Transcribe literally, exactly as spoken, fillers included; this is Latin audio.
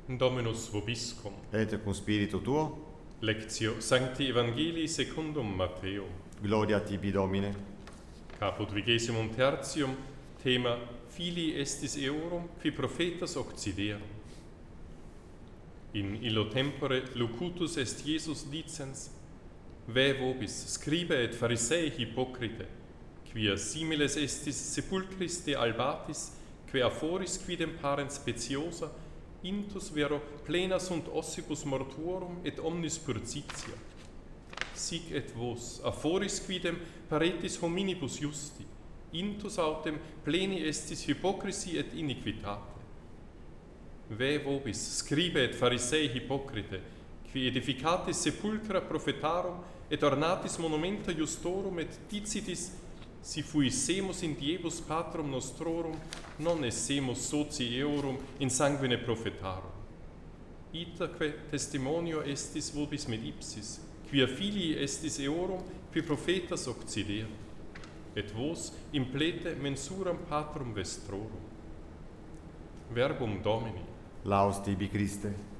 Dominus vobiscum. Et cum spiritu tuo, Lectio Sancti Evangelii secundum Matthäum. gloria tibi Domine. Caput vigesimum tertium, thema Filii estis eorum, qui prophetas occiderum. In illo tempore locutus est Iesus dicens, Ve vobis, scribe et Pharisei hypocrite, quia similes estis sepulchris de albatis, que aforis quidem parent speciosa, intus vero plena sunt ossibus mortuorum et omnis purcitia. Sic et vos, aforis quidem paretis hominibus justi, intus autem pleni estis hypocrisi et iniquitate. Ve vobis, scribe et Pharisei hypocrite, qui edificatis sepulcra prophetarum et ornatis monumenta justorum et dicitis, si fuissemus in diebus patrum nostrorum, non essemus soci eorum in sanguine prophetarum. Itaque testimonio estis vobis med ipsis, quia filii estis eorum, qui prophetas occiderum, et vos implete mensuram patrum vestrorum. Verbum Domini. Laus tibi Christe.